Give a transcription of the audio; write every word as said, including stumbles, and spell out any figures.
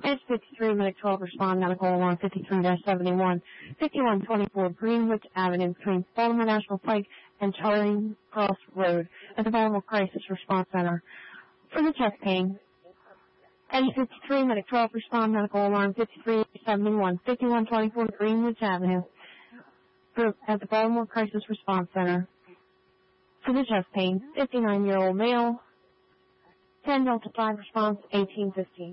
Edge fifty-three, Medic twelve, respond, medical alarm fifty-three seventy-one, fifty-one twenty-four Greenwich Avenue between Baltimore National Pike and Charing Cross Road at the Baltimore Crisis Response Center. For the chest pain, Edge fifty-three, Medic twelve, respond, medical alarm fifty-three seventy-one, fifty-one twenty-four Greenwich Avenue at the Baltimore Crisis Response Center. For the chest pain, fifty-nine-year-old male, ten Delta five response, eighteen fifteen.